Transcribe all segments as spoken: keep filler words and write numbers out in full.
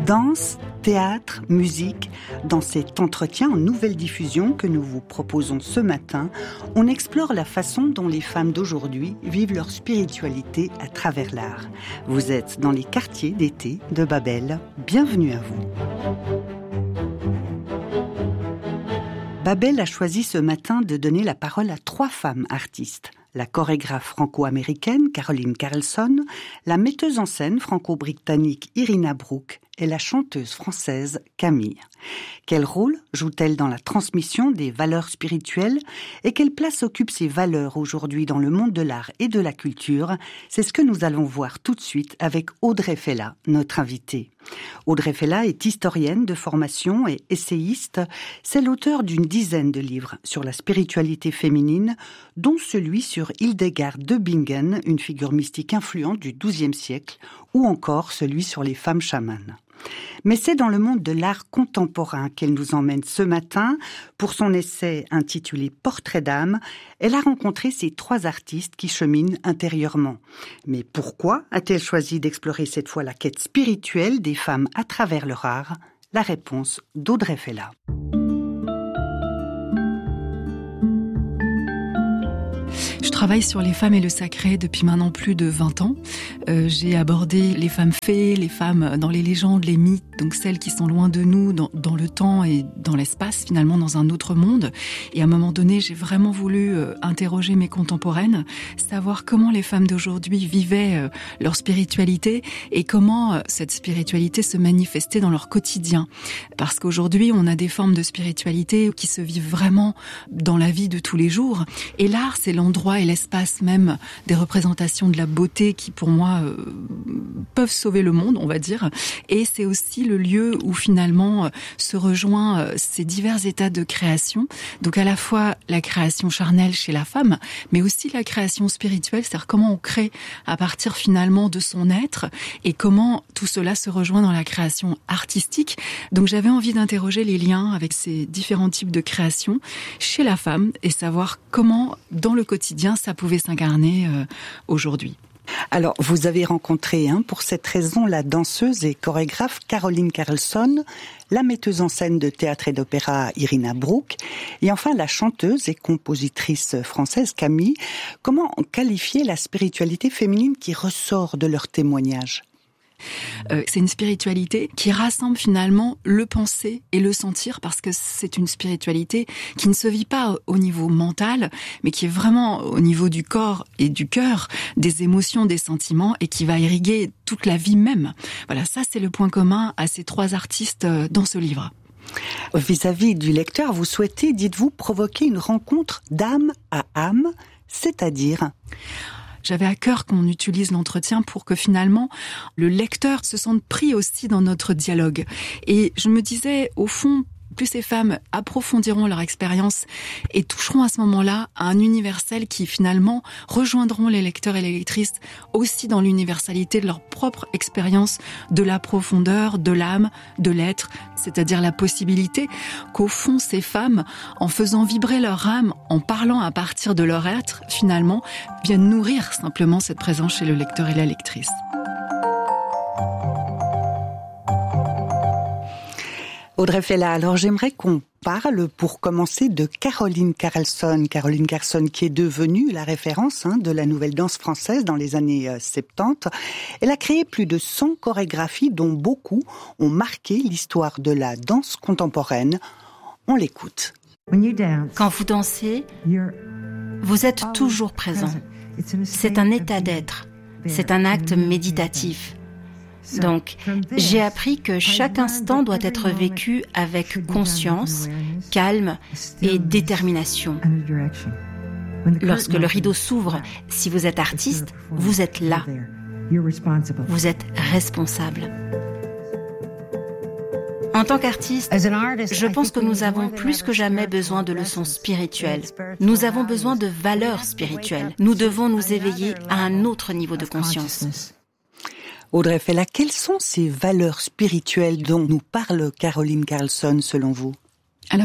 Danse, théâtre, musique, dans cet entretien en nouvelle diffusion que nous vous proposons ce matin, on explore la façon dont les femmes d'aujourd'hui vivent leur spiritualité à travers l'art. Vous êtes dans les quartiers d'été de Babel. Bienvenue à vous. Babel a choisi ce matin de donner la parole à trois femmes artistes. La chorégraphe franco-américaine Caroline Carlson, la metteuse en scène franco-britannique Irina Brooke et la chanteuse française Camille. Quel rôle joue-t-elle dans la transmission des valeurs spirituelles et quelle place occupent ces valeurs aujourd'hui dans le monde de l'art et de la culture? C'est ce que nous allons voir tout de suite avec Audrey Fella, notre invitée. Audrey Fella est historienne de formation et essayiste. C'est l'auteur d'une dizaine de livres sur la spiritualité féminine, dont celui sur Hildegard de Bingen, une figure mystique influente du douzième siècle, ou encore celui sur les femmes chamanes. Mais c'est dans le monde de l'art contemporain qu'elle nous emmène ce matin. Pour son essai intitulé « Portrait d'âme », elle a rencontré ces trois artistes qui cheminent intérieurement. Mais pourquoi a-t-elle choisi d'explorer cette fois la quête spirituelle des femmes à travers leur art? La réponse d'Audrey Fella. Je travaille sur les femmes et le sacré depuis maintenant plus de vingt ans. Euh, j'ai abordé les femmes fées, les femmes dans les légendes, les mythes, donc celles qui sont loin de nous, dans, dans le temps et dans l'espace, finalement dans un autre monde. Et à un moment donné, j'ai vraiment voulu euh, interroger mes contemporaines, savoir comment les femmes d'aujourd'hui vivaient euh, leur spiritualité et comment euh, cette spiritualité se manifestait dans leur quotidien. Parce qu'aujourd'hui, on a des formes de spiritualité qui se vivent vraiment dans la vie de tous les jours. Et l'art, c'est l'endroit et l'espace même des représentations de la beauté qui, pour moi, euh, peuvent sauver le monde, on va dire. Et c'est aussi le lieu où, finalement, euh, se rejoignent euh, ces divers états de création. Donc, à la fois la création charnelle chez la femme, mais aussi la création spirituelle, c'est-à-dire comment on crée à partir, finalement, de son être et comment tout cela se rejoint dans la création artistique. Donc, j'avais envie d'interroger les liens avec ces différents types de création chez la femme et savoir comment, dans le quotidien, ça pouvait s'incarner euh, aujourd'hui. Alors, vous avez rencontré, hein, pour cette raison, la danseuse et chorégraphe Caroline Carlson, la metteuse en scène de théâtre et d'opéra Irina Brooke, et enfin la chanteuse et compositrice française Camille. Comment qualifier la spiritualité féminine qui ressort de leur témoignage ? Euh, c'est une spiritualité qui rassemble finalement le penser et le sentir, parce que c'est une spiritualité qui ne se vit pas au niveau mental, mais qui est vraiment au niveau du corps et du cœur, des émotions, des sentiments, et qui va irriguer toute la vie même. Voilà, ça c'est le point commun à ces trois artistes dans ce livre. Vis-à-vis du lecteur, vous souhaitez, dites-vous, provoquer une rencontre d'âme à âme, c'est-à-dire... J'avais à cœur qu'on utilise l'entretien pour que finalement le lecteur se sente pris aussi dans notre dialogue. Et je me disais, au fond, plus ces femmes approfondiront leur expérience et toucheront à ce moment-là à un universel qui finalement rejoindront les lecteurs et les lectrices aussi dans l'universalité de leur propre expérience de la profondeur, de l'âme, de l'être, c'est-à-dire la possibilité qu'au fond ces femmes, en faisant vibrer leur âme, en parlant à partir de leur être, finalement, viennent nourrir simplement cette présence chez le lecteur et la lectrice. Audrey Fella, alors j'aimerais qu'on parle pour commencer de Caroline Carlson. Caroline Carlson qui est devenue la référence hein, de la nouvelle danse française dans les années euh, soixante-dix. Elle a créé plus de cent chorégraphies dont beaucoup ont marqué l'histoire de la danse contemporaine. On l'écoute. Quand vous dansez, vous êtes toujours présent. C'est un état d'être. C'est un acte méditatif. Donc, j'ai appris que chaque instant doit être vécu avec conscience, calme et détermination. Lorsque le rideau s'ouvre, si vous êtes artiste, vous êtes là. Vous êtes responsable. En tant qu'artiste, je pense que nous avons plus que jamais besoin de leçons spirituelles. Nous avons besoin de valeurs spirituelles. Nous devons nous éveiller à un autre niveau de conscience. Audrey Fella, quelles sont ces valeurs spirituelles dont nous parle Caroline Carlson selon vous ? Alors,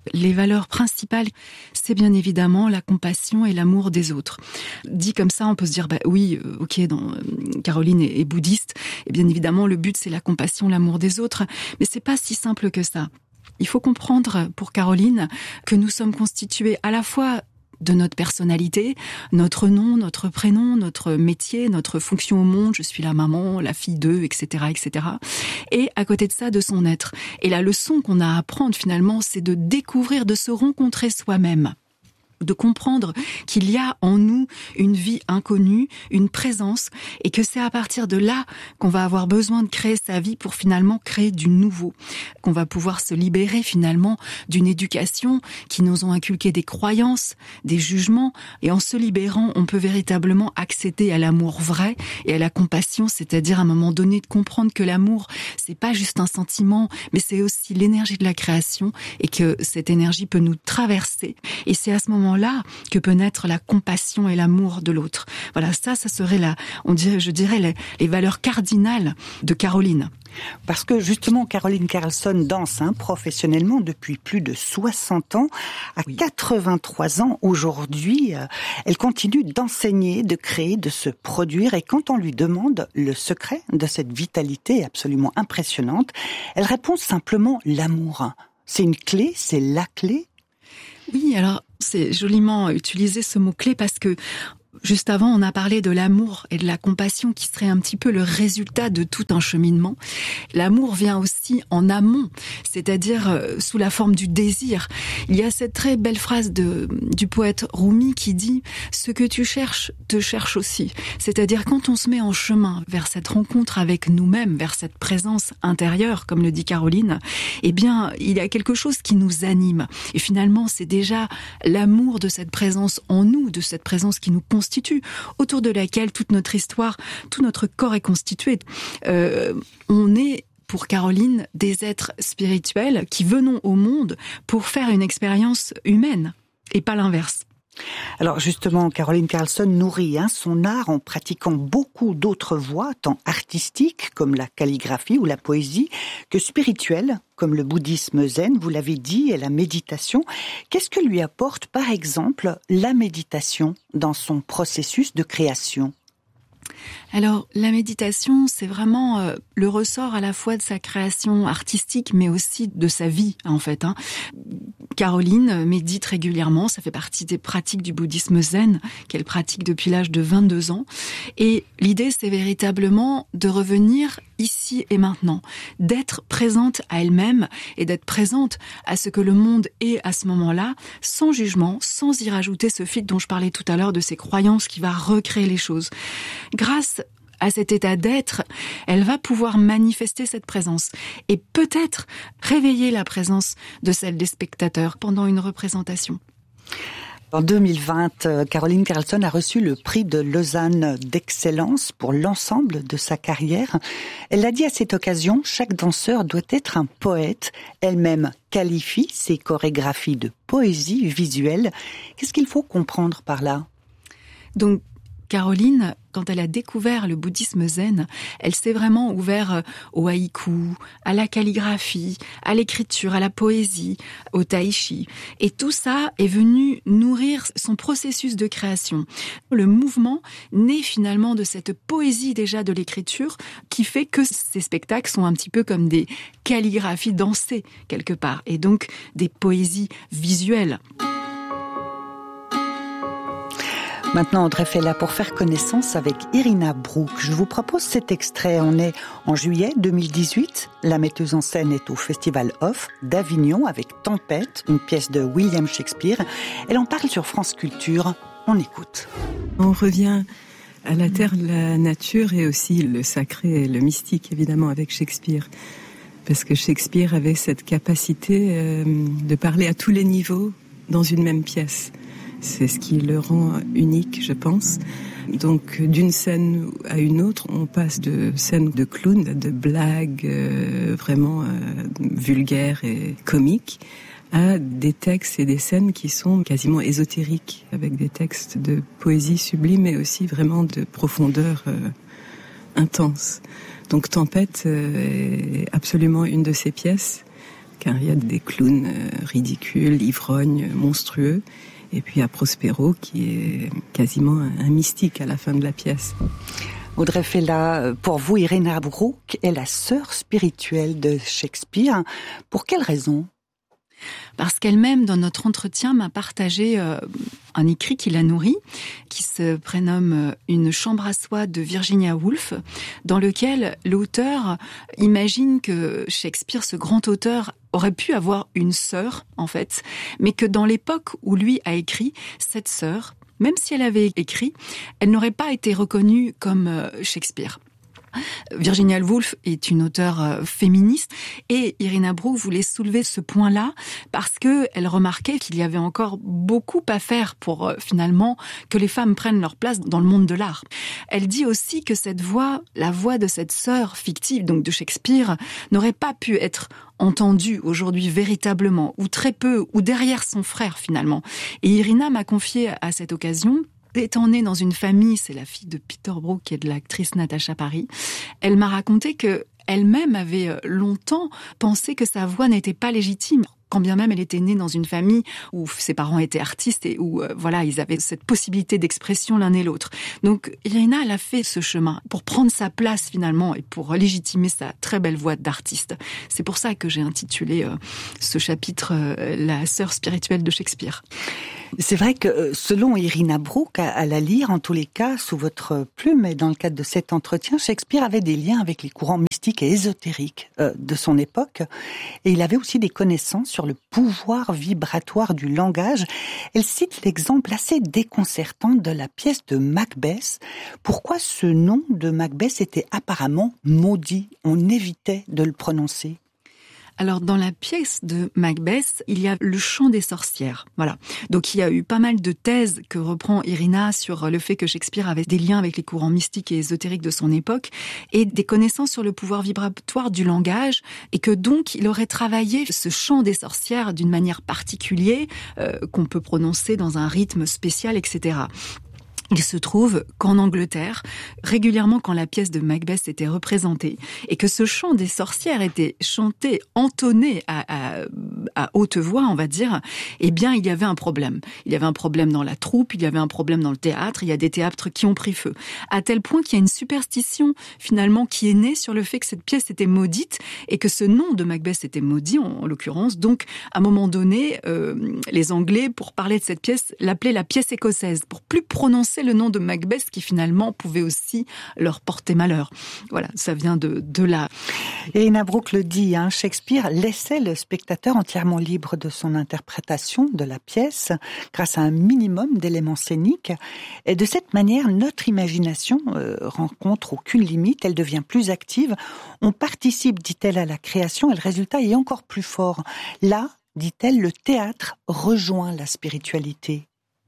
Les valeurs principales, c'est bien évidemment la compassion et l'amour des autres. Dit comme ça, on peut se dire, bah oui, ok, dans, Caroline est, est bouddhiste, et bien évidemment, le but, c'est la compassion, l'amour des autres, mais c'est pas si simple que ça. Il faut comprendre, pour Caroline, que nous sommes constitués à la fois de notre personnalité, notre nom, notre prénom, notre métier, notre fonction au monde, je suis la maman, la fille d'eux, et cetera, et cetera. Et à côté de ça, de son être. Et la leçon qu'on a à apprendre finalement, c'est de découvrir, de se rencontrer soi-même. De comprendre qu'il y a en nous une vie inconnue, une présence, et que c'est à partir de là qu'on va avoir besoin de créer sa vie pour finalement créer du nouveau, qu'on va pouvoir se libérer finalement d'une éducation qui nous ont inculqué des croyances, des jugements, et en se libérant, on peut véritablement accéder à l'amour vrai et à la compassion, c'est-à-dire à un moment donné de comprendre que l'amour, c'est pas juste un sentiment, mais c'est aussi l'énergie de la création, et que cette énergie peut nous traverser. Et c'est à ce moment là que peut naître la compassion et l'amour de l'autre. Voilà, ça, ça serait la, on dirait, je dirais, les, les valeurs cardinales de Caroline. Parce que justement, Caroline Carlsson danse hein, professionnellement depuis plus de soixante ans. À oui. quatre-vingt-trois ans aujourd'hui, euh, elle continue d'enseigner, de créer, de se produire. Et quand on lui demande le secret de cette vitalité absolument impressionnante, elle répond simplement l'amour. C'est une clé, c'est la clé. Oui, alors c'est joliment utilisé ce mot-clé parce que juste avant, on a parlé de l'amour et de la compassion qui serait un petit peu le résultat de tout un cheminement. L'amour vient aussi en amont, c'est-à-dire euh, sous la forme du désir. Il y a cette très belle phrase de, du poète Rumi qui dit « Ce que tu cherches, te cherche aussi ». C'est-à-dire quand on se met en chemin vers cette rencontre avec nous-mêmes, vers cette présence intérieure, comme le dit Caroline, eh bien, il y a quelque chose qui nous anime. Et finalement, c'est déjà l'amour de cette présence en nous, de cette présence qui nous constitue, autour de laquelle toute notre histoire, tout notre corps est constitué. Euh, on est, pour Caroline, des êtres spirituels qui venons au monde pour faire une expérience humaine, et pas l'inverse. Alors justement, Caroline Carlsson nourrit hein, son art en pratiquant beaucoup d'autres voies, tant artistiques comme la calligraphie ou la poésie, que spirituelles comme le bouddhisme zen, vous l'avez dit, et la méditation. Qu'est-ce que lui apporte, par exemple, la méditation dans son processus de création ? Alors, la méditation, c'est vraiment euh, le ressort à la fois de sa création artistique, mais aussi de sa vie, en fait. Hein. Caroline médite régulièrement, ça fait partie des pratiques du bouddhisme zen, qu'elle pratique depuis l'âge de vingt-deux ans. Et l'idée, c'est véritablement de revenir ici et maintenant, d'être présente à elle-même et d'être présente à ce que le monde est à ce moment-là, sans jugement, sans y rajouter ce fil dont je parlais tout à l'heure de ses croyances qui va recréer les choses. Grâce à cet état d'être, elle va pouvoir manifester cette présence et peut-être réveiller la présence de celle des spectateurs pendant une représentation. En deux mille vingt, Caroline Carlsson a reçu le prix de Lausanne d'excellence pour l'ensemble de sa carrière. Elle a dit à cette occasion, chaque danseur doit être un poète. Elle-même qualifie ses chorégraphies de poésie visuelle. Qu'est-ce qu'il faut comprendre par là ? Donc, Caroline, quand elle a découvert le bouddhisme zen, elle s'est vraiment ouverte au haïku, à la calligraphie, à l'écriture, à la poésie, au tai chi. Et tout ça est venu nourrir son processus de création. Le mouvement naît finalement de cette poésie déjà de l'écriture qui fait que ces spectacles sont un petit peu comme des calligraphies dansées quelque part, et donc des poésies visuelles. Maintenant, Audrey fait là pour faire connaissance avec Irina Brouk. Je vous propose cet extrait. On est en juillet deux mille dix-huit. La metteuse en scène est au Festival Off d'Avignon avec Tempête, une pièce de William Shakespeare. Elle en parle sur France Culture. On écoute. On revient à la terre de la nature et aussi le sacré et le mystique, évidemment, avec Shakespeare. Parce que Shakespeare avait cette capacité euh, de parler à tous les niveaux dans une même pièce. C'est ce qui le rend unique, je pense. Donc, d'une scène à une autre, on passe de scènes de clown, de blagues euh, vraiment euh, vulgaires et comiques, à des textes et des scènes qui sont quasiment ésotériques, avec des textes de poésie sublime, mais aussi vraiment de profondeur euh, intense. Donc, Tempête euh, est absolument une de ces pièces cirque. Hein. Il y a des clowns euh, ridicules, ivrognes, monstrueux. Et puis il y a Prospero qui est quasiment un, un mystique à la fin de la pièce. Audrey Fella, pour vous, Irina Brooke est la sœur spirituelle de Shakespeare. Pour quelle raison ? Parce qu'elle-même, dans notre entretien, m'a partagé euh, un écrit qui la nourrit, qui se prénomme « Une chambre à soie » de Virginia Woolf, dans lequel l'auteur imagine que Shakespeare, ce grand auteur, aurait pu avoir une sœur, en fait, mais que dans l'époque où lui a écrit, cette sœur, même si elle avait écrit, elle n'aurait pas été reconnue comme Shakespeare. Virginia Woolf est une auteure féministe et Irina Brooke voulait soulever ce point-là parce que elle remarquait qu'il y avait encore beaucoup à faire pour euh, finalement que les femmes prennent leur place dans le monde de l'art. Elle dit aussi que cette voix, la voix de cette sœur fictive, donc de Shakespeare, n'aurait pas pu être entendue aujourd'hui véritablement, ou très peu, ou derrière son frère finalement. Et Irina m'a confié à cette occasion, étant née dans une famille, c'est la fille de Peter Brook et de l'actrice Natasha Parry, elle m'a raconté que elle-même avait longtemps pensé que sa voix n'était pas légitime. Quand bien même elle était née dans une famille où ses parents étaient artistes et où euh, voilà ils avaient cette possibilité d'expression l'un et l'autre. Donc Irina, elle a fait ce chemin pour prendre sa place finalement et pour légitimer sa très belle voix d'artiste. C'est pour ça que j'ai intitulé euh, ce chapitre euh, La sœur spirituelle de Shakespeare. C'est vrai que selon Irina Brooke, à la lire en tous les cas sous votre plume et dans le cadre de cet entretien, Shakespeare avait des liens avec les courants mystiques et ésotériques euh, de son époque et il avait aussi des connaissances sur le pouvoir vibratoire du langage. Elle cite l'exemple assez déconcertant de la pièce de Macbeth. Pourquoi ce nom de Macbeth était apparemment maudit ? On évitait de le prononcer. Alors, dans la pièce de Macbeth, il y a le chant des sorcières. Voilà. Donc, il y a eu pas mal de thèses que reprend Irina sur le fait que Shakespeare avait des liens avec les courants mystiques et ésotériques de son époque et des connaissances sur le pouvoir vibratoire du langage et que donc, il aurait travaillé ce chant des sorcières d'une manière particulière euh, qu'on peut prononcer dans un rythme spécial, et cetera. Il se trouve qu'en Angleterre, régulièrement quand la pièce de Macbeth était représentée et que ce chant des sorcières était chanté, entonné à, à, à haute voix, on va dire, eh bien il y avait un problème. Il y avait un problème dans la troupe, il y avait un problème dans le théâtre, il y a des théâtres qui ont pris feu. À tel point qu'il y a une superstition finalement qui est née sur le fait que cette pièce était maudite et que ce nom de Macbeth était maudit en, en l'occurrence. Donc à un moment donné, euh, les Anglais, pour parler de cette pièce, l'appelaient la pièce écossaise, pour plus prononcer le nom de Macbeth qui finalement pouvait aussi leur porter malheur. Voilà, ça vient de, de là. Et Irina Brooke le dit, hein, Shakespeare laissait le spectateur entièrement libre de son interprétation de la pièce grâce à un minimum d'éléments scéniques. Et de cette manière, notre imagination euh, rencontre aucune limite, elle devient plus active. On participe, dit-elle, à la création et le résultat est encore plus fort. Là, dit-elle, le théâtre rejoint la spiritualité.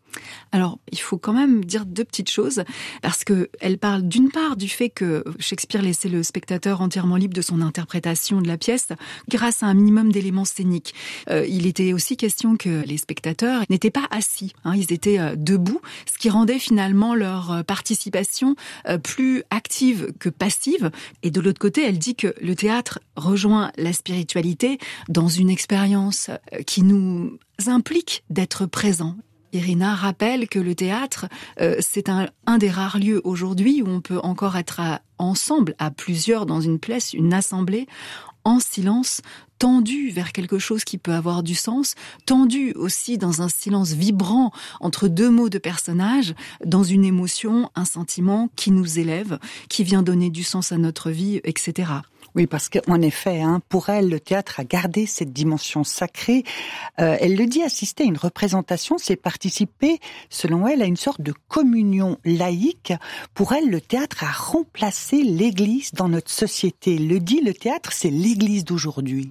Alors, il faut quand même dire deux petites choses, parce que elle parle d'une part du fait que Shakespeare laissait le spectateur entièrement libre de son interprétation de la pièce grâce à un minimum d'éléments scéniques. Euh, il était aussi question que les spectateurs n'étaient pas assis, hein, ils étaient euh, debout, ce qui rendait finalement leur participation euh, plus active que passive. Et de l'autre côté, elle dit que le théâtre rejoint la spiritualité dans une expérience qui nous implique d'être présents. Irina rappelle que le théâtre, euh, c'est un, un des rares lieux aujourd'hui où on peut encore être à, ensemble, à plusieurs dans une pièce, une assemblée, en silence, tendu vers quelque chose qui peut avoir du sens, tendu aussi dans un silence vibrant entre deux mots de personnages, dans une émotion, un sentiment qui nous élève, qui vient donner du sens à notre vie, et cetera. Oui, parce qu'en effet, hein, pour elle, le théâtre a gardé cette dimension sacrée. Euh, elle le dit, assister à une représentation, c'est participer, selon elle, à une sorte de communion laïque. Pour elle, le théâtre a remplacé l'Église dans notre société. Le dit, le théâtre, c'est l'Église d'aujourd'hui.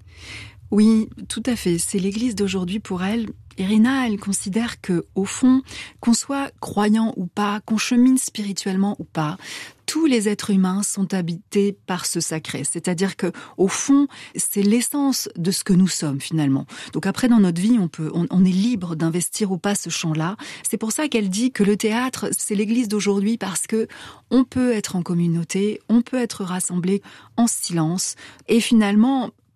Oui, tout à fait. C'est l'Église d'aujourd'hui pour elle. Irina, elle considère que, au fond, qu'on soit croyant ou pas, qu'on chemine spirituellement ou pas, tous les êtres humains sont habités par ce sacré. C'est-à-dire que, au fond, c'est l'essence de ce que nous sommes finalement. Donc après, dans notre vie, on peut, on, on est libre d'investir ou pas ce champ-là. C'est pour ça qu'elle dit que le théâtre, c'est l'Église d'aujourd'hui parce que on peut être en communauté, on peut être rassemblés en silence et finalement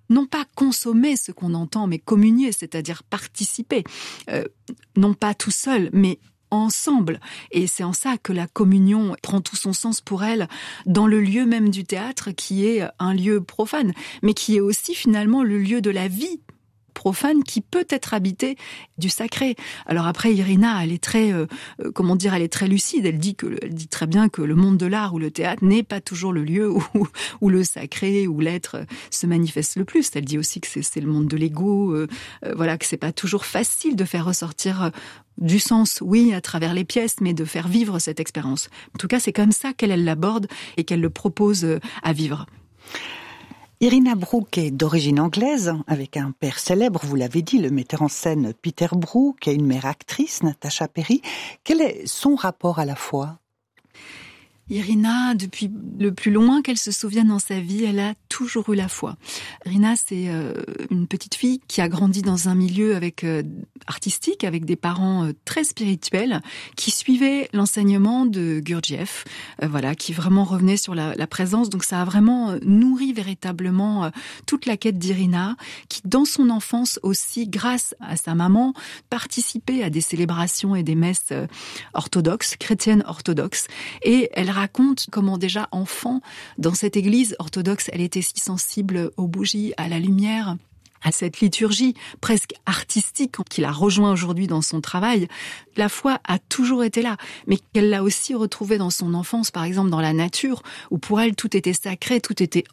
non pas consommer ce qu'on entend, mais communier, c'est-à-dire participer, euh, non pas tout seul, mais ensemble. Et c'est en ça que la communion prend tout son sens pour elle dans le lieu même du théâtre, qui est un lieu profane, mais qui est aussi finalement le lieu de la vie profane qui peut être habité du sacré. Alors après, Irina, elle est très, euh, comment dire, elle est très lucide. Elle dit que, elle dit très bien que le monde de l'art ou le théâtre n'est pas toujours le lieu où, où le sacré ou l'être se manifeste le plus. Elle dit aussi que c'est, c'est le monde de l'ego, euh, euh, voilà, que c'est pas toujours facile de faire ressortir euh, du sens, oui, à travers les pièces, mais de faire vivre cette expérience. En tout cas, c'est comme ça qu'elle, elle l'aborde et qu'elle le propose euh, à vivre. Irina Brook est d'origine anglaise, avec un père célèbre, vous l'avez dit, le metteur en scène Peter Brook, et une mère actrice, Natasha Perry. Quel est son rapport à la foi ? Irina, depuis le plus loin qu'elle se souvienne dans sa vie, elle a toujours eu la foi. Irina, c'est euh, une petite fille qui a grandi dans un milieu avec euh, artistique, avec des parents euh, très spirituels, qui suivaient l'enseignement de Gurdjieff, euh, voilà, qui vraiment revenait sur la, la présence. Donc ça a vraiment euh, nourri véritablement euh, toute la quête d'Irina, qui dans son enfance aussi, grâce à sa maman, participait à des célébrations et des messes euh, orthodoxes, chrétiennes orthodoxes, et elle raconte comment déjà enfant, dans cette église orthodoxe, elle était si sensible aux bougies, à la lumière, à cette liturgie presque artistique qui la rejoint aujourd'hui dans son travail. La foi a toujours été là, mais qu'elle l'a aussi retrouvée dans son enfance, par exemple dans la nature, où pour elle tout était sacré, tout était